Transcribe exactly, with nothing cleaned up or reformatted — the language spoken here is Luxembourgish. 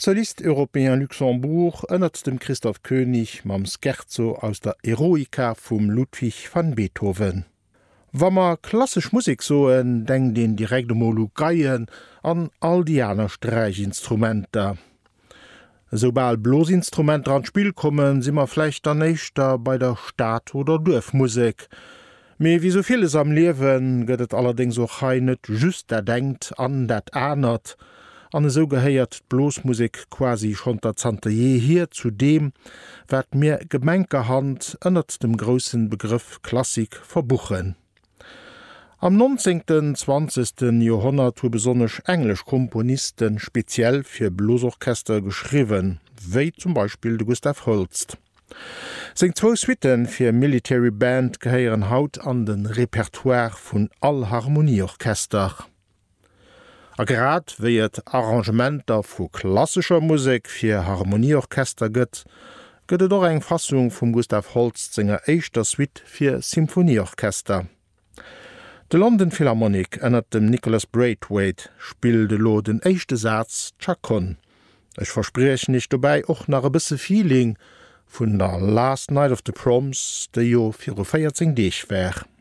Solist Europäen Luxemburg ënnert dem Christoph König mam Scherzo aus der Eroica vum Ludwig van Beethoven. Wammer klassisch Musik soen, denk den direkte Molugeien an all die aner Streichinstrumenter. Sobal Blosinstrument an Spiel kommen, simmer flecht der Nächster bei der Staat- oder Dorfmusik. Me wie so vieles am Lewen gëtt allerdings auch heinet just der denkt an dat anert. An so geheiert Blosmusik quasi schon der Zante je hier zu dem, wat mir Gemenkehand ënnert dem großen Begriff Klassik verbuchen. Am neunzehnten zwanzigsten Jahrhundert hu besonnech englisch Komponisten speziell fir Blosorchester geschriven, wéi zum Beispiel de Gustav Holst. Seng zwo Suiten fir Military Band geheieren haut an den Repertoire vun all Harmonieorchester. A grad wéiet Arrangementer vu klassischer Musik fir Harmonieorchester gëtt, gëtt doch eng Fassung vum Gustav Holst senger éischter Suite fir Symphonieorchester. De London Philharmonic ënnert dem Nicholas Braithwaite spielde lo den éichte Satz Chaconne. Ech verspreech nicht dobei och nach e bisse Feeling vun der Last Night of the Proms, déi jo vierzig Deeg wär.